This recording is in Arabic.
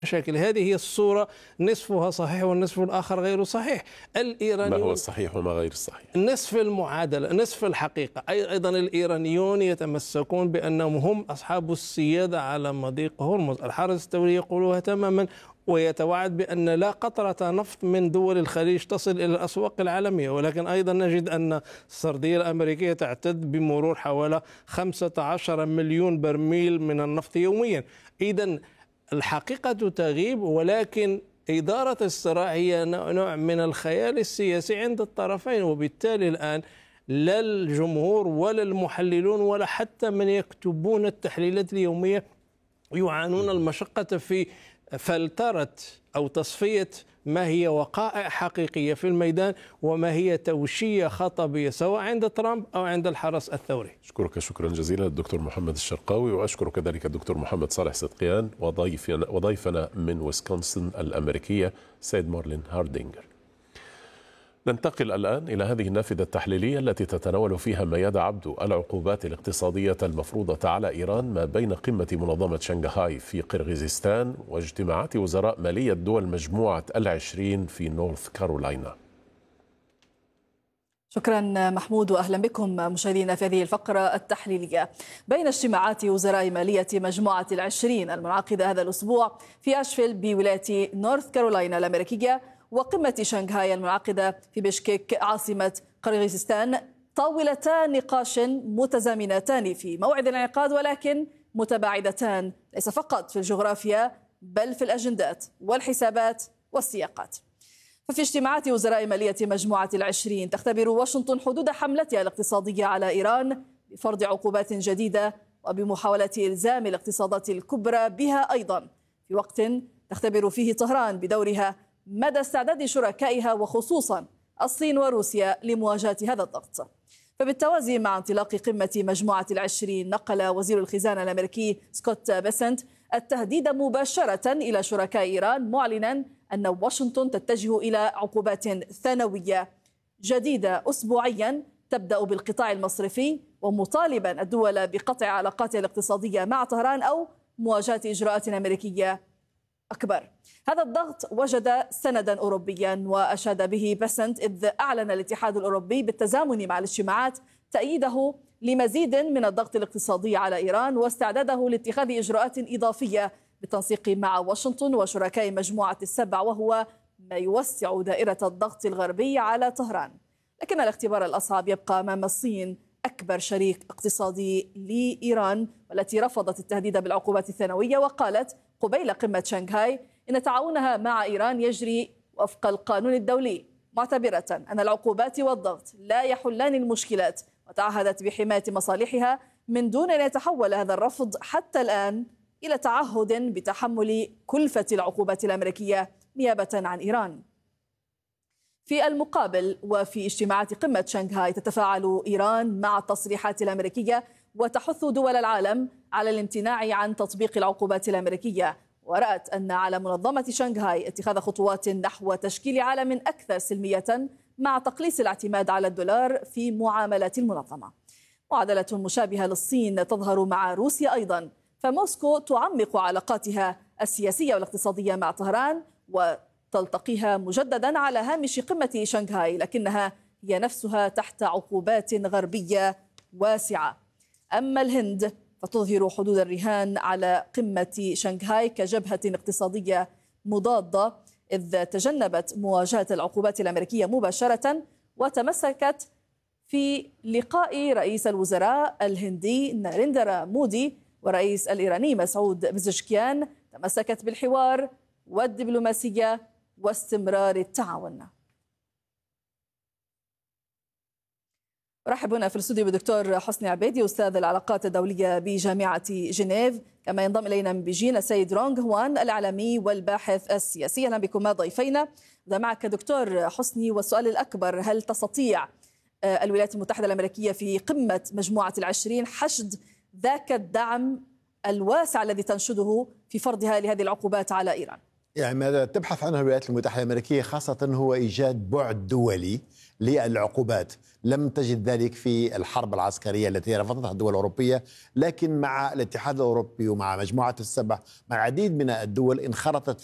مشاكل. هذه هي الصورة، نصفها صحيح والنصف الآخر غير صحيح. ما هو الصحيح وما غير الصحيح؟ نصف المعادلة، نصف الحقيقة. أيضا الإيرانيون يتمسكون بأنهم هم أصحاب السيادة على مضيق هرمز. الحرس الثوري يقولها تماما، ويتوعد بأن لا قطرة نفط من دول الخليج تصل إلى الأسواق العالمية. ولكن أيضا نجد أن السردية الأمريكية تعتد بمرور حوالي 15 مليون برميل من النفط يوميا. إذن الحقيقة تغيب، ولكن إدارة الصراع هي نوع من الخيال السياسي عند الطرفين. وبالتالي الآن لا الجمهور ولا المحللون ولا حتى من يكتبون التحليلات اليومية يعانون المشقة في فلترة أو تصفية ما هي وقائع حقيقية في الميدان وما هي توشية خطبية، سواء عند ترامب أو عند الحرس الثوري. أشكرك شكرا جزيلا الدكتور محمد الشرقاوي، وأشكر كذلك الدكتور محمد صالح صدقيان وضيفنا من ويسكونسن الأمريكية سيد مارلين هاردينجر. ننتقل الآن إلى هذه النافذة التحليلية التي تتناول فيها مياد عبدو العقوبات الاقتصادية المفروضة على إيران ما بين قمة منظمة شنغهاي في قرغيزستان واجتماعات وزراء مالية دول مجموعة ال20 في نورث كارولاينا. شكرا محمود، وأهلا بكم مشاهدينا في هذه الفقرة التحليلية. بين اجتماعات وزراء مالية مجموعة ال20 المنعقدة هذا الأسبوع في أشفيل بولاية نورث كارولاينا الأمريكية وقمة شنغهاي المنعقدة في بشكك عاصمة قرغيزستان، طاولتان نقاش متزامنتان في موعد الانعقاد، ولكن متباعدتان ليس فقط في الجغرافيا بل في الأجندات والحسابات والسياقات. ففي اجتماعات وزراء مالية مجموعة ال20 تختبر واشنطن حدود حملتها الاقتصادية على إيران بفرض عقوبات جديدة وبمحاولة إلزام الاقتصادات الكبرى بها أيضا، في وقت تختبر فيه طهران بدورها مدى استعداد شركائها وخصوصا الصين وروسيا لمواجهة هذا الضغط. فبالتوازي مع انطلاق قمة مجموعة ال20 نقل وزير الخزانة الأمريكي سكوت بيسنت التهديد مباشرة إلى شركاء إيران، معلنا أن واشنطن تتجه إلى عقوبات ثانوية جديدة أسبوعيا تبدأ بالقطاع المصرفي، ومطالبا الدول بقطع علاقاتها الاقتصادية مع طهران أو مواجهة إجراءات أمريكية أكبر. هذا الضغط وجد سندا أوروبيا وأشاد به بيسنت، إذ أعلن الاتحاد الأوروبي بالتزامن مع الاجتماعات تأييده لمزيد من الضغط الاقتصادي على إيران واستعداده لاتخاذ إجراءات إضافية بالتنسيق مع واشنطن وشركاء مجموعة ال7، وهو ما يوسع دائرة الضغط الغربي على طهران. لكن الاختبار الأصعب يبقى أمام الصين، أكبر شريك اقتصادي لإيران، والتي رفضت التهديد بالعقوبات الثانوية وقالت قبيل قمة شنغهاي إن تعاونها مع إيران يجري وفق القانون الدولي، معتبرة أن العقوبات والضغط لا يحلان المشكلات، وتعهدت بحماية مصالحها من دون أن يتحول هذا الرفض حتى الآن إلى تعهد بتحمل كلفة العقوبات الأمريكية نيابة عن إيران. في المقابل وفي اجتماعات قمة شنغهاي تتفاعل إيران مع التصريحات الأمريكية وتحث دول العالم على الامتناع عن تطبيق العقوبات الأمريكية، ورأت أن على منظمة شنغهاي اتخاذ خطوات نحو تشكيل عالم أكثر سلمية مع تقليص الاعتماد على الدولار في معاملات المنظمة. معادلة مشابهة للصين تظهر مع روسيا أيضا، فموسكو تعمق علاقاتها السياسية والاقتصادية مع طهران وتلتقيها مجددا على هامش قمة شنغهاي، لكنها هي نفسها تحت عقوبات غربية واسعة. أما الهند فتظهر حدود الرهان على قمة شنغهاي كجبهة اقتصادية مضادة، إذ تجنبت مواجهة العقوبات الأمريكية مباشرة، وتمسكت في لقاء رئيس الوزراء الهندي ناريندرا مودي ورئيس الإيراني مسعود بزشكيان، تمسكت بالحوار والدبلوماسية واستمرار التعاون. رحب هنا في الاستوديو بالدكتور حسني عبيدي أستاذ العلاقات الدولية بجامعة جنيف، كما ينضم إلينا من بيجين السيد رونغ هوان الإعلامي والباحث السياسي. أهلا بكم ضيفينا. معك دكتور حسني، والسؤال الأكبر: هل تستطيع الولايات المتحدة الأمريكية في قمة مجموعة ال20 حشد ذاك الدعم الواسع الذي تنشده في فرضها لهذه العقوبات على إيران؟ يعني ما تبحث عنه الولايات المتحدة الأمريكية خاصة هو إيجاد بعد دولي للعقوبات. لم تجد ذلك في الحرب العسكرية التي رفضتها الدول الأوروبية، لكن مع الاتحاد الأوروبي ومع مجموعة السبع، مع عديد من الدول انخرطت